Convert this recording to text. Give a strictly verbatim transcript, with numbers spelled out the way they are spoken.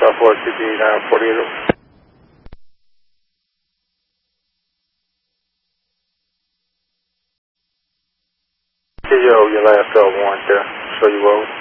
Southwest C P nine forty-eight. Yo, your last uh, warrant there. Show you over.